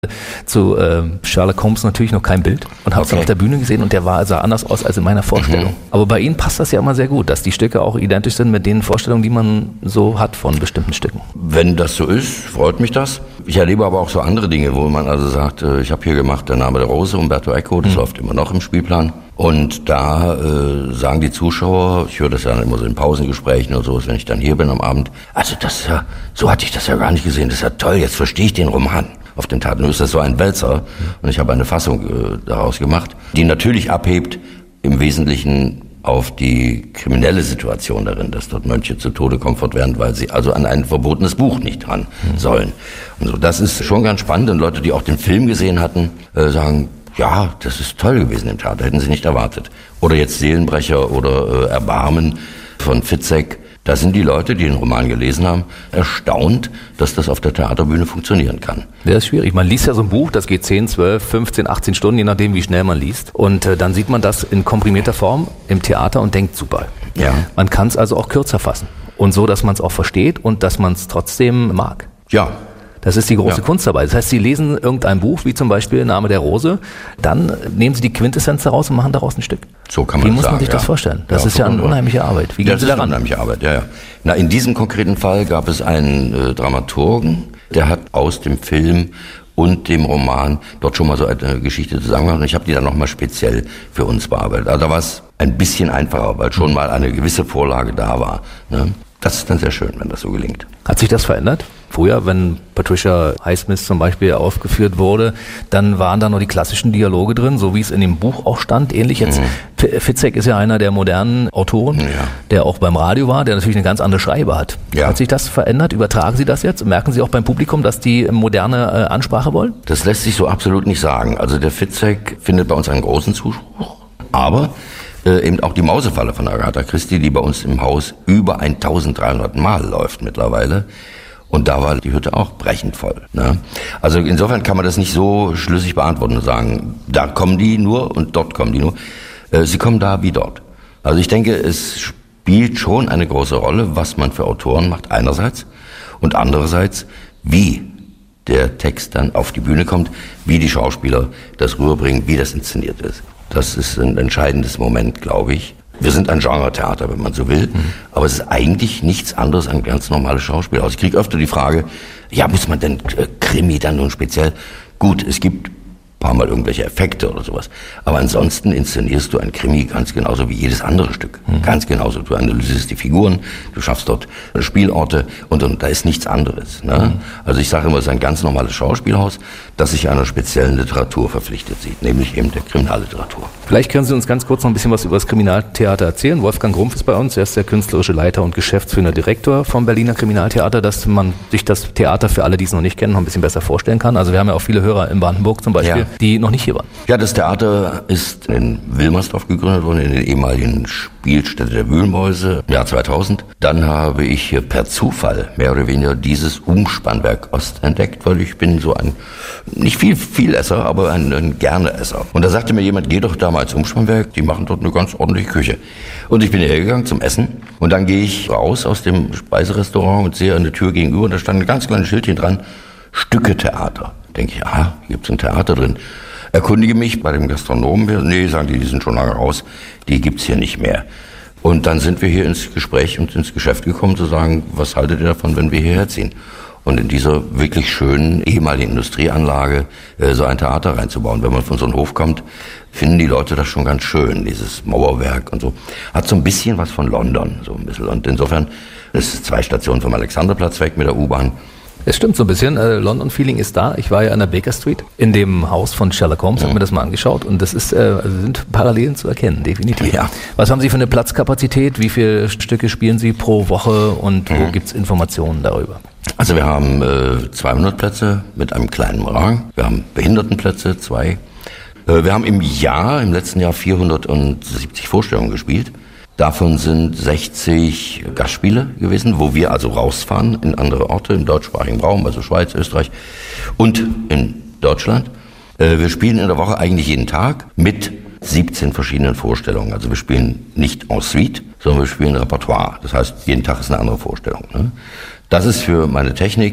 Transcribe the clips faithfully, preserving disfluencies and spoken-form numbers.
zu äh, Sherlock Holmes natürlich noch kein Bild und habe es Okay. auf der Bühne gesehen und der war also anders aus als in meiner Vorstellung. Mhm. Aber bei Ihnen passt das ja immer sehr gut, dass die Stücke auch identisch sind mit den Vorstellungen, die man so hat von bestimmten Stücken. Wenn das so ist, freut mich das. Ich erlebe aber auch so andere Dinge, wo man also sagt, äh, ich habe hier gemacht Der Name der Rose, Umberto Eco, das mhm. läuft immer noch im Spielplan. Und da äh, sagen die Zuschauer, ich höre das ja immer so in Pausengesprächen oder sowas, wenn ich dann hier bin am Abend, also das ja, so hatte ich das ja gar nicht gesehen, das ist ja toll, jetzt verstehe ich den Roman. Auf den Taten ist das so ein Wälzer und ich habe eine Fassung äh, daraus gemacht, die natürlich abhebt im Wesentlichen auf die kriminelle Situation darin, dass dort Mönche zu Tode kommen fortwährend, weil sie also an ein verbotenes Buch nicht dran sollen. Und so, das ist schon ganz spannend und Leute, die auch den Film gesehen hatten, äh, sagen, ja, das ist toll gewesen im Theater, hätten sie nicht erwartet. Oder jetzt Seelenbrecher oder äh, Erbarmen von Fitzek. Da sind die Leute, die den Roman gelesen haben, erstaunt, dass das auf der Theaterbühne funktionieren kann. Das ist schwierig. Man liest ja so ein Buch, das geht zehn, zwölf, fünfzehn, achtzehn Stunden, je nachdem, wie schnell man liest. Und äh, dann sieht man das in komprimierter Form im Theater und denkt, super. Ja. Man kann es also auch kürzer fassen. Und so, dass man es auch versteht und dass man es trotzdem mag. Ja. Das ist die große Ja. Kunst dabei. Das heißt, Sie lesen irgendein Buch, wie zum Beispiel Name der Rose, dann nehmen Sie die Quintessenz daraus und machen daraus ein Stück. So kann man Wie muss sagen, man sich ja. das vorstellen? Das Ja, ist ja so eine kann man- unheimliche Arbeit. Wie Ja, gehen das Sie ist eine daran? unheimliche Arbeit, ja, ja. Na, in diesem konkreten Fall gab es einen äh, Dramaturgen, der hat aus dem Film und dem Roman dort schon mal so eine Geschichte zusammengemacht und ich habe die dann nochmal speziell für uns bearbeitet. Also da war es ein bisschen einfacher, weil schon mal eine gewisse Vorlage da war. Ne? Das ist dann sehr schön, wenn das so gelingt. Hat sich das verändert? Früher, wenn Patricia Highsmith zum Beispiel aufgeführt wurde, dann waren da noch die klassischen Dialoge drin, so wie es in dem Buch auch stand. Ähnlich jetzt, mhm. Fitzek ist ja einer der modernen Autoren, Ja. der auch beim Radio war, der natürlich eine ganz andere Schreibe hat. Ja. Hat sich das verändert? Übertragen Sie das jetzt? Merken Sie auch beim Publikum, dass die moderne äh, Ansprache wollen? Das lässt sich so absolut nicht sagen. Also der Fitzek findet bei uns einen großen Zuspruch, aber äh, eben auch die Mausefalle von Agatha Christie, die bei uns im Haus über eintausenddreihundert Mal läuft mittlerweile. Und da war die Hütte auch brechend voll. Ne? Also insofern kann man das nicht so schlüssig beantworten und sagen, da kommen die nur und dort kommen die nur. Äh, sie kommen da wie dort. Also ich denke, es spielt schon eine große Rolle, was man für Autoren macht einerseits und andererseits, wie der Text dann auf die Bühne kommt, wie die Schauspieler das rüberbringen, wie das inszeniert ist. Das ist ein entscheidendes Moment, glaube ich. Wir sind ein Genre-Theater, wenn man so will, mhm. aber es ist eigentlich nichts anderes als ein ganz normales Schauspiel. Also ich kriege öfter die Frage, ja, muss man denn äh, Krimi dann nun speziell? Gut, es gibt ein paar Mal irgendwelche Effekte oder sowas, aber ansonsten inszenierst du ein Krimi ganz genauso wie jedes andere Stück. Mhm. Ganz genauso. Du analysierst die Figuren, du schaffst dort Spielorte und, und da ist nichts anderes. Ne? Mhm. Also ich sage immer, es ist ein ganz normales Schauspielhaus, das sich einer speziellen Literatur verpflichtet sieht, nämlich eben der Kriminalliteratur. Vielleicht können Sie uns ganz kurz noch ein bisschen was über das Kriminaltheater erzählen. Wolfgang Grumpf ist bei uns, er ist der künstlerische Leiter und geschäftsführender Direktor vom Berliner Kriminaltheater, dass man sich das Theater für alle, die es noch nicht kennen, noch ein bisschen besser vorstellen kann. Also wir haben ja auch viele Hörer in Brandenburg zum Beispiel, Ja. die noch nicht hier waren. Ja, das Theater ist in Wilmersdorf gegründet worden, in der ehemaligen Spielstätte der Wühlmäuse im Jahr zweitausend. Dann habe ich hier per Zufall mehr oder weniger dieses Umspannwerk Ost entdeckt, weil ich bin so ein, nicht viel, viel Esser, aber ein, ein Gerne-Esser. Und da sagte mir jemand, geh doch da mal ins Umspannwerk, die machen dort eine ganz ordentliche Küche. Und ich bin hierher gegangen zum Essen und dann gehe ich raus aus dem Speiserestaurant und sehe an der Tür gegenüber und da stand ein ganz kleines Schildchen dran, Stücke-Theater. Denke ich, aha, hier gibt's ein Theater drin. Erkundige mich bei dem Gastronomen, nee, sagen die, die sind schon lange raus, die gibt's hier nicht mehr. Und dann sind wir hier ins Gespräch und ins Geschäft gekommen, zu sagen, was haltet ihr davon, wenn wir hierher ziehen? Und in dieser wirklich schönen ehemaligen Industrieanlage äh, so ein Theater reinzubauen. Wenn man von so einem Hof kommt, finden die Leute das schon ganz schön, dieses Mauerwerk und so. Hat so ein bisschen was von London, so ein bisschen. Und insofern ist es zwei Stationen vom Alexanderplatz weg mit der U-Bahn. Es stimmt so ein bisschen, äh, London-Feeling ist da. Ich war ja an der Baker Street in dem Haus von Sherlock Holmes, mhm. habe mir das mal angeschaut und das ist, äh, also sind Parallelen zu erkennen, definitiv. Ja. Was haben Sie für eine Platzkapazität? Wie viele Stücke spielen Sie pro Woche und mhm. wo gibt's Informationen darüber? Also wir haben äh, zweihundert Plätze mit einem kleinen Rang. Wir haben Behindertenplätze, zwei. Äh, wir haben im Jahr, im letzten Jahr vierhundertsiebzig Vorstellungen gespielt. Davon sind sechzig Gastspiele gewesen, wo wir also rausfahren in andere Orte im deutschsprachigen Raum, also Schweiz, Österreich und in Deutschland. Äh, wir spielen in der Woche eigentlich jeden Tag mit siebzehn verschiedenen Vorstellungen. Also wir spielen nicht en suite, sondern wir spielen Repertoire. Das heißt, jeden Tag ist eine andere Vorstellung. Ne? Das ist für meine Technik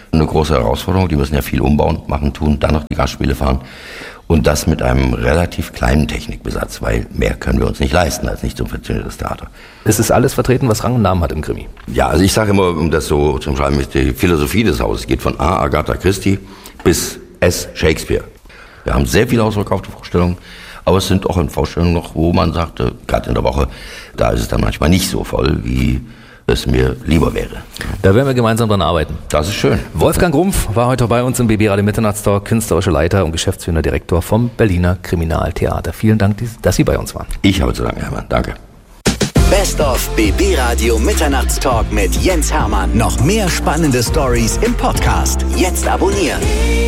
eine große Herausforderung. Die müssen ja viel umbauen, machen, tun, dann noch die Gastspiele fahren. Und das mit einem relativ kleinen Technikbesatz, weil mehr können wir uns nicht leisten als nicht subventioniertes Theater. Es ist alles vertreten, was Rang und Namen hat im Krimi. Ja, also ich sage immer, um das so zu schreiben, ist die Philosophie des Hauses geht von A, Agatha Christie, bis S, Shakespeare. Wir haben sehr viele ausverkaufte Vorstellungen, aber es sind auch in Vorstellungen noch, wo man sagte, gerade in der Woche, da ist es dann manchmal nicht so voll, wie es mir lieber wäre. Da werden wir gemeinsam dran arbeiten. Das ist schön. Wolfgang Grumpf war heute bei uns im B B Radio Mitternachtstalk, künstlerischer Leiter und geschäftsführender Direktor vom Berliner Kriminaltheater. Vielen Dank, dass Sie bei uns waren. Ich habe zu danken, Hermann. Danke. Best of B B Radio Mitternachtstalk mit Jens Hermann. Noch mehr spannende Stories im Podcast. Jetzt abonnieren.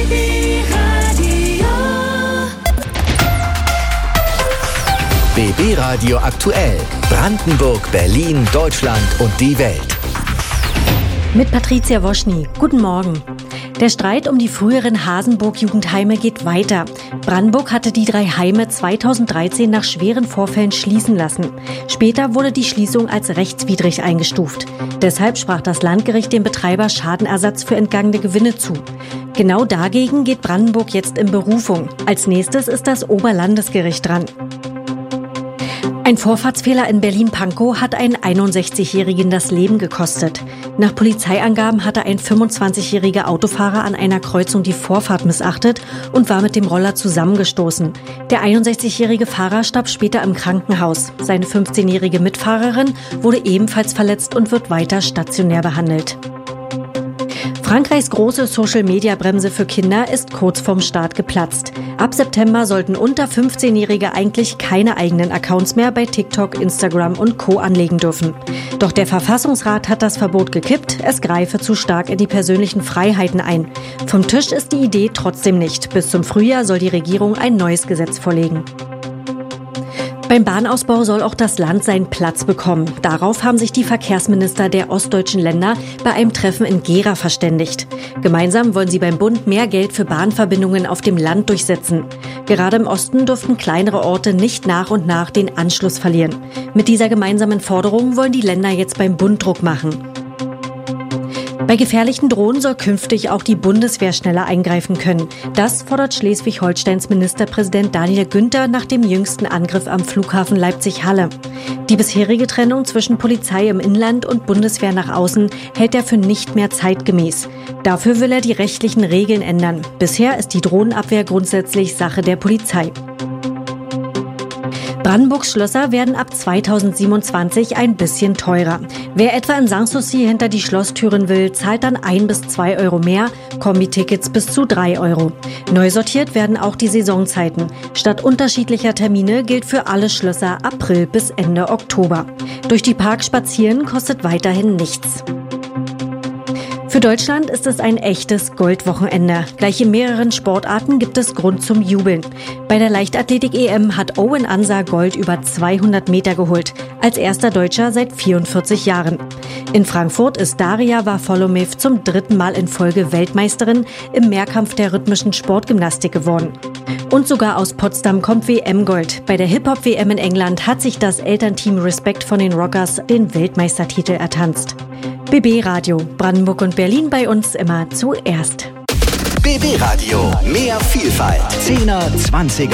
B B Radio aktuell. Brandenburg, Berlin, Deutschland und die Welt. Mit Patricia Woschny. Guten Morgen. Der Streit um die früheren Hasenburg-Jugendheime geht weiter. Brandenburg hatte die drei Heime zweitausenddreizehn nach schweren Vorfällen schließen lassen. Später wurde die Schließung als rechtswidrig eingestuft. Deshalb sprach das Landgericht dem Betreiber Schadenersatz für entgangene Gewinne zu. Genau dagegen geht Brandenburg jetzt in Berufung. Als nächstes ist das Oberlandesgericht dran. Ein Vorfahrtsfehler in Berlin-Pankow hat einen einundsechzigjährigen das Leben gekostet. Nach Polizeiangaben hatte ein fünfundzwanzigjähriger Autofahrer an einer Kreuzung die Vorfahrt missachtet und war mit dem Roller zusammengestoßen. Der einundsechzigjährige Fahrer starb später im Krankenhaus. Seine fünfzehnjährige Mitfahrerin wurde ebenfalls verletzt und wird weiter stationär behandelt. Frankreichs große Social-Media-Bremse für Kinder ist kurz vorm Start geplatzt. Ab September sollten unter fünfzehnjährige eigentlich keine eigenen Accounts mehr bei TikTok, Instagram und Co. anlegen dürfen. Doch der Verfassungsrat hat das Verbot gekippt, es greife zu stark in die persönlichen Freiheiten ein. Vom Tisch ist die Idee trotzdem nicht. Bis zum Frühjahr soll die Regierung ein neues Gesetz vorlegen. Beim Bahnausbau soll auch das Land seinen Platz bekommen. Darauf haben sich die Verkehrsminister der ostdeutschen Länder bei einem Treffen in Gera verständigt. Gemeinsam wollen sie beim Bund mehr Geld für Bahnverbindungen auf dem Land durchsetzen. Gerade im Osten dürften kleinere Orte nicht nach und nach den Anschluss verlieren. Mit dieser gemeinsamen Forderung wollen die Länder jetzt beim Bund Druck machen. Bei gefährlichen Drohnen soll künftig auch die Bundeswehr schneller eingreifen können. Das fordert Schleswig-Holsteins Ministerpräsident Daniel Günther nach dem jüngsten Angriff am Flughafen Leipzig-Halle. Die bisherige Trennung zwischen Polizei im Inland und Bundeswehr nach außen hält er für nicht mehr zeitgemäß. Dafür will er die rechtlichen Regeln ändern. Bisher ist die Drohnenabwehr grundsätzlich Sache der Polizei. Brandenburgs Schlösser werden ab zweitausendsiebenundzwanzig ein bisschen teurer. Wer etwa in Sanssouci hinter die Schlosstüren will, zahlt dann ein bis zwei Euro mehr, Kombi-Tickets bis zu drei Euro. Neu sortiert werden auch die Saisonzeiten. Statt unterschiedlicher Termine gilt für alle Schlösser April bis Ende Oktober. Durch die Parks spazieren kostet weiterhin nichts. Für Deutschland ist es ein echtes Goldwochenende. Gleich in mehreren Sportarten gibt es Grund zum Jubeln. Bei der Leichtathletik-E M hat Owen Ansa Gold über zweihundert Meter geholt. Als erster Deutscher seit vierundvierzig Jahren. In Frankfurt ist Daria Varfolomew zum dritten Mal in Folge Weltmeisterin im Mehrkampf der rhythmischen Sportgymnastik geworden. Und sogar aus Potsdam kommt W M-Gold. Bei der Hip-Hop-W M in England hat sich das Elternteam Respect von den Rockers den Weltmeistertitel ertanzt. B B Radio, Brandenburg und Berlin bei uns immer zuerst. B B Radio, mehr Vielfalt. zehner, zwanziger